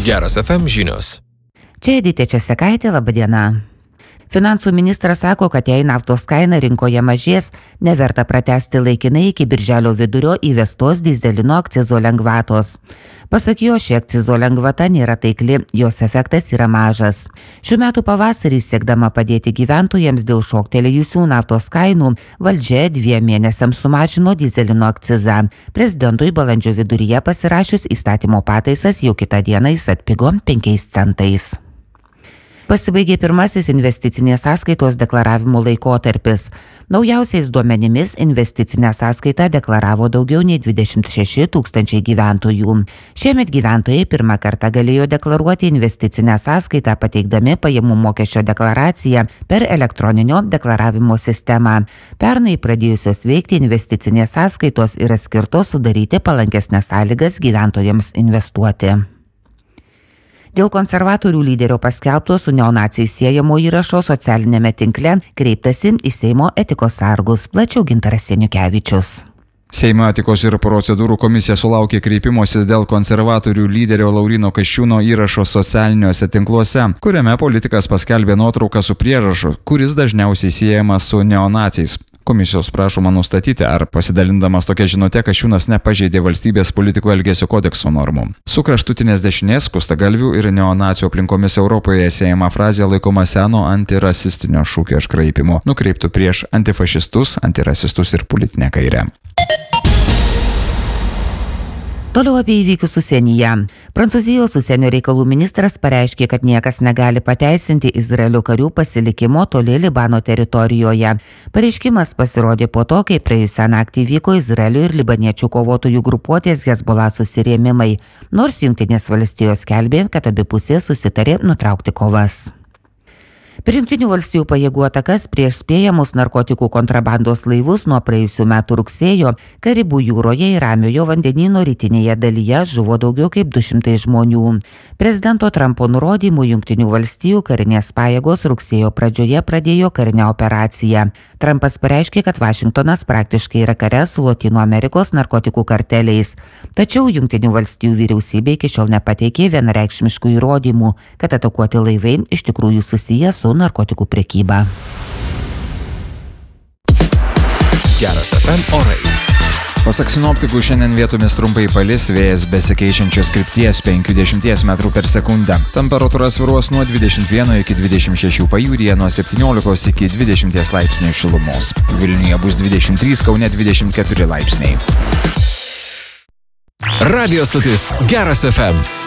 Geras FM žinios. Čia Edita Česekaitė, laba diena. Finansų ministras sako, kad jei naftos kaina rinkoje mažės, neverta pratęsti laikinai iki birželio vidurio įvestos dyzelino akcizo lengvatos. Pasak jo, ši akcizo lengvata nėra taikli, jos efektas yra mažas. Šių metų pavasarį siekdama padėti gyventojams dėl šoktelėjusių naftos kainų, valdžia 2 mėnesiams sumažino dyzelino akcizą. Prezidentui balandžio viduryje pasirašius įstatymo pataisas, jau kitą dieną jis atpigo 5 centais. Pasibaigė pirmasis investicinės sąskaitos deklaravimo laikotarpis. Naujausiais duomenimis investicinę sąskaitą deklaravo daugiau nei 26 000 gyventojų. Šiemet gyventojai pirmą kartą galėjo deklaruoti investicinę sąskaitą pateikdami pajamų mokesčio deklaraciją per elektroninio deklaravimo sistemą. Pernai pradėjusios veikti investicinės sąskaitos yra skirtos sudaryti palankesnes sąlygas gyventojams investuoti. Dėl konservatorių lyderio paskelbto su neonaciais siejamo įrašo socialinėme tinkle kreiptasi į Seimo etikos sargus. Plačiau Gintaras Seniukevičius. Seimo etikos ir procedūrų komisija sulaukė kreipimosi dėl konservatorių lyderio Lauryno Kasčiūno įrašo socialiniuose tinkluose, kuriame politikas paskelbė nuotrauką su prierašu, kuris dažniausiai siejamas su neonaciais. Komisijos prašoma nustatyti, ar pasidalindamas tokia žinute Kasčiūnas nepažeidė valstybės politikų elgesio kodekso normų. Su kraštutinės dešinės, skustagalvių ir neonacijų aplinkomis Europoje siejama frazė laikoma seno antirasistinio šūkio iškraipimo, nukreiptų prieš antifašistus, antirasistus ir politinę kairę. Toliau apie įvykius užsienyje. Prancūzijos užsienio reikalų ministras pareiškė, kad niekas negali pateisinti Izraelio karių pasilikimo toli Libano teritorijoje. Pareiškimas pasirodė po to, kai praėjusią naktį vyko Izraelio ir libaniečių kovotojų grupuotės Hezbollah susirėmimai, nors Jungtinės valstijos skelbė, kad abi pusės susitarė nutraukti kovas. Per Jungtinių valstijų pajėgų atakas prieš spėjamus narkotikų kontrabandos laivus nuo praėjusių metų rugsėjo Karibų jūroje ir Ramiojo vandenyno rytinėje dalyje žuvo daugiau kaip 200 žmonių. Prezidento Trumpo nurodymu Jungtinių valstijų karinės pajėgos rugsėjo pradžioje pradėjo karinę operaciją. Trumpas pareiškė, kad Vašingtonas praktiškai yra kare su Lotynų Amerikos narkotikų karteliais. Tačiau Jungtinių valstijų vyriausybė iki šiol nepateikė vienareikšmiškų įrodymų, kad atakuoti laivai iš tikrųjų susiję su narkotikų prekyba. Geras FM orai. Pasak sinoptikų, šiandien vietomis trumpai palis, vėjas besikeičiančios krypties 50 metrų per sekundę. Temperatūra svyruos nuo 21 iki 26, pajūryje nuo 17 iki 20 laipsnių šilumos. Vilniuje bus 23, Kaune 24 laipsniai. Radio stotis Geras FM.